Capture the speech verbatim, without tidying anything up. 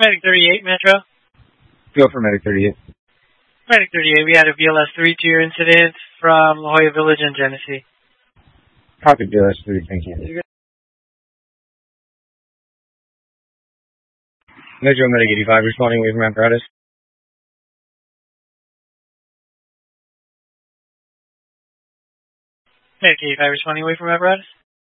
Medic thirty-eight, Metro. Go for Medic thirty-eight. Medic thirty-eight, we had a V L S three two incident from La Jolla Village in Genesee. Copy V L S three, thank you. Metro Medic eighty-five, responding away from apparatus. Medic eighty-five, responding away from apparatus.